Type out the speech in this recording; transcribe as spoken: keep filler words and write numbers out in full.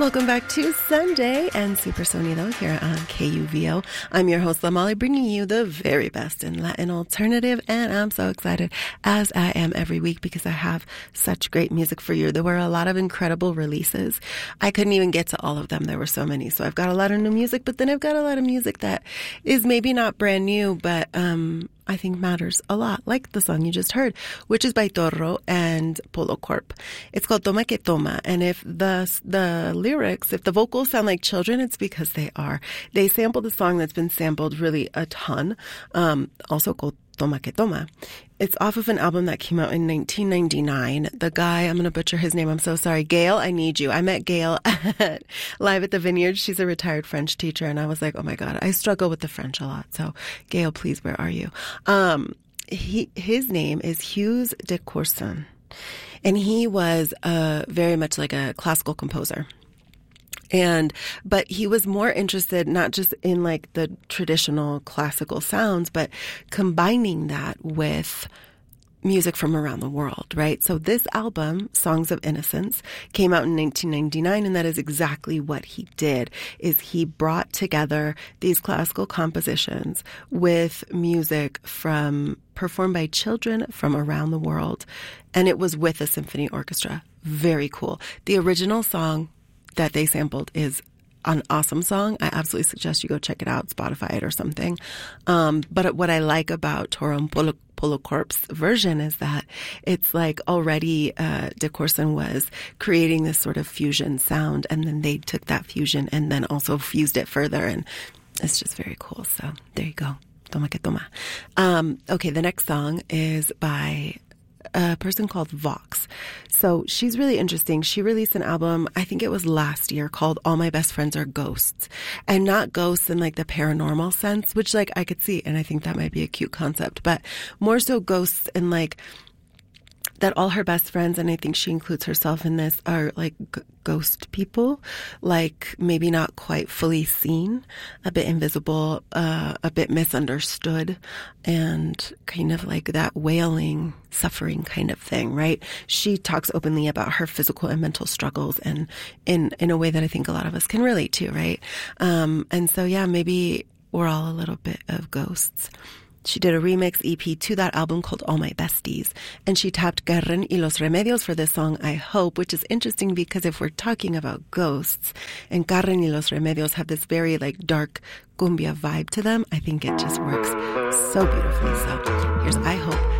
Welcome back to Sunday and Super Sonido here on K U V O. I'm your host, Lamali, bringing you the very best in Latin alternative, and I'm so excited, as I am every week, because I have such great music for you. There were a lot of incredible releases. I couldn't even get to all of them. There were so many. So I've got a lot of new music, but then I've got a lot of music that is maybe not brand new, but um I think matters a lot, like the song you just heard, which is by Torro and Polo Corp. It's called Toma que Toma, and if the the lyrics, if the vocals sound like children, it's because they are. They sampled a song that's been sampled really a ton, um, also called Toma que Toma. It's off of an album that came out in nineteen ninety-nine. The guy, I'm going to butcher his name, I'm so sorry, Gail, I Need You. I met Gail at, live at the Vineyard. She's a retired French teacher, and I was like, oh my God, I struggle with the French a lot. So, Gail, please, where are you? Um, he, his name is Hugues de Courson, and he was uh, very much like a classical composer. And, but he was more interested not just in like the traditional classical sounds, but combining that with music from around the world, right? So this album, Songs of Innocence, came out in nineteen ninety-nine, and that is exactly what he did, is he brought together these classical compositions with music from, performed by children from around the world. And it was with a symphony orchestra. Very cool. The original song that they sampled is an awesome song. I absolutely suggest you go check it out, Spotify it or something. Um, but what I like about Torro and Polo, Polo Corp's version is that it's like already uh, de Courson was creating this sort of fusion sound, and then they took that fusion and then also fused it further, and it's just very cool. So there you go. Toma que toma. Um, okay, the next song is by a person called Vox. So she's really interesting. She released an album, I think it was last year, called All My Best Friends Are Ghosts. And not ghosts in like the paranormal sense, which like I could see, and I think that might be a cute concept, but more so ghosts in like that all her best friends, and I think she includes herself in this, are like g- ghost people, like maybe not quite fully seen, a bit invisible, uh, a bit misunderstood, and kind of like that wailing, suffering kind of thing, right? She talks openly about her physical and mental struggles, and in, in a way that I think a lot of us can relate to, right? Um, and so, yeah, maybe we're all a little bit of ghosts. She did a remix E P to that album called All My Besties, and she tapped Carren y los Remedios for this song, I Hope, which is interesting because if we're talking about ghosts, and Carren y los Remedios have this very like dark cumbia vibe to them, I think it just works so beautifully. So here's I Hope